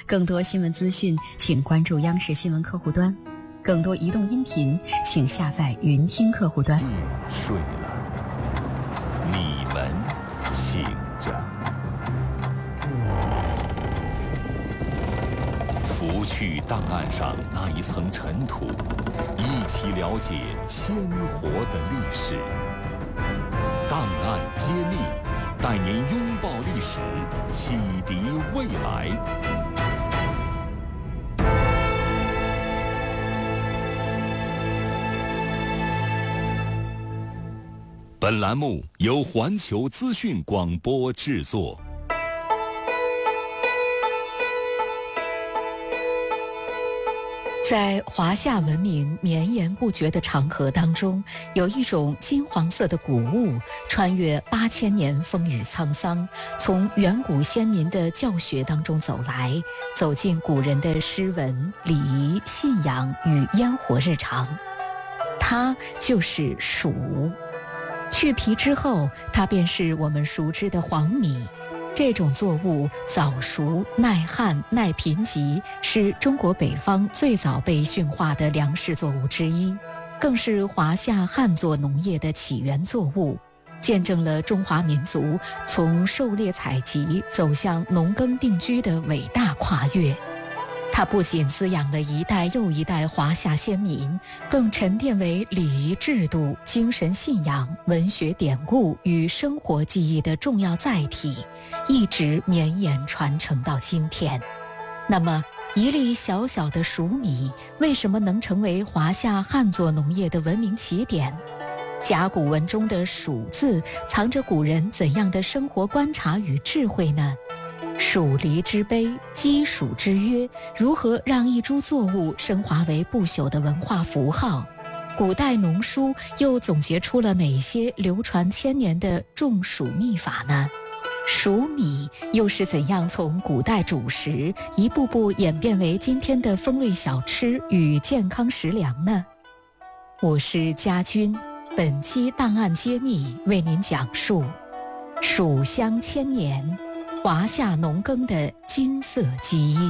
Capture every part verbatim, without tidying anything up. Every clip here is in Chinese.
更多新闻资讯，请关注央视新闻客户端。更多移动音频，请下载云听客户端。 睡了，你们醒着。拂去档案上那一层尘土，一起了解鲜活的历史。档案揭秘，带您拥抱历史，启迪未来。本栏目由环球资讯广播制作。 在华夏文明绵延不绝的长河当中，有一种金黄色的谷物，穿越八千年风雨沧桑，从远古先民的教学当中走来，走进古人的诗文、礼仪、信仰与烟火日常。它就是黍。去皮之后，它便是我们熟知的黄米。这种作物早熟、耐旱、耐贫瘠，是中国北方最早被驯化的粮食作物之一，更是华夏旱作农业的起源作物，见证了中华民族从狩猎采集走向农耕定居的伟大跨越。它不仅滋养了一代又一代华夏先民，更沉淀为礼仪制度、精神信仰、文学典故与生活记忆的重要载体，一直绵延传承到今天。那么，一粒小小的黍米为什么能成为华夏旱作农业的文明起点？甲骨文中的黍字藏着古人怎样的生活观察与智慧呢？黍离之悲，积黍之约，如何让一株作物升华为不朽的文化符号？古代农书又总结出了哪些流传千年的种黍秘法呢？黍米又是怎样从古代主食一步步演变为今天的风味小吃与健康食粮呢？我是家军，本期档案揭秘为您讲述黍香千年，华夏农耕的金色基因。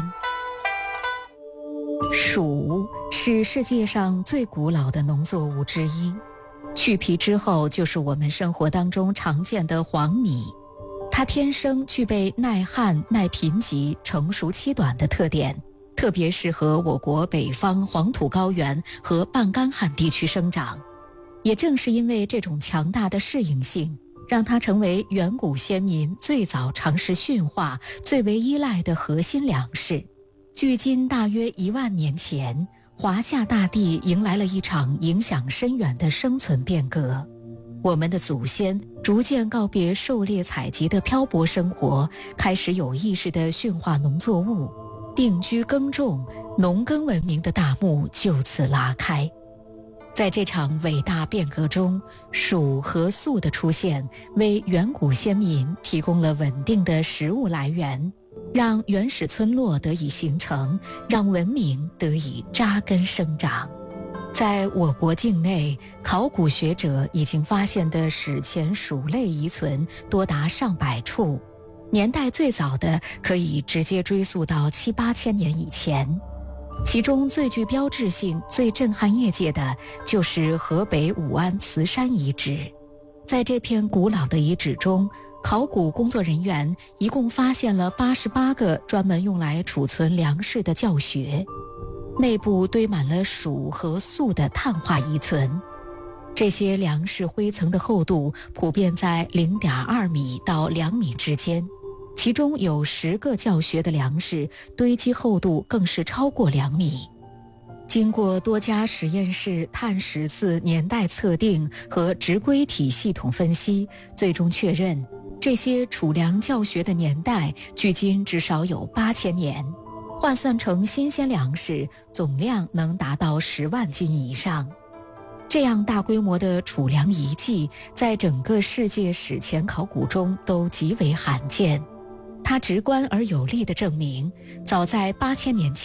黍是世界上最古老的农作物之一，去皮之后就是我们生活当中常见的黄米。它天生具备耐旱、耐贫瘠、成熟期短的特点，特别适合我国北方黄土高原和半干旱地区生长。也正是因为这种强大的适应性，让它成为远古先民最早尝试驯化、最为依赖的核心粮食。距今大约一万年前，华夏大地迎来了一场影响深远的生存变革。我们的祖先逐渐告别狩猎采集的漂泊生活，开始有意识地驯化农作物，定居耕种，农耕文明的大幕就此拉开。在这场伟大变革中，黍和粟的出现为远古先民提供了稳定的食物来源，让原始村落得以形成，让文明得以扎根生长。在我国境内，考古学者已经发现的史前黍类遗存多达上百处，年代最早的可以直接追溯到七八千年以前。其中最具标志性、最震撼业界的就是河北武安慈山遗址。在这片古老的遗址中，考古工作人员一共发现了八十八个专门用来储存粮食的教学，内部堆满了黍和粟的碳化遗存。这些粮食灰层的厚度普遍在 零点二米到两米之间，其中有十个教学的粮食堆积厚度更是超过两米。经过多家实验室碳十次年代测定和直规体系统分析，最终确认这些储粮教学的年代距今至少有八千年，换算成新鲜粮食总量能达到十万斤以上。这样大规模的储粮遗迹在整个世界史前考古中都极为罕见，它直观而有力地证明，早在八千年前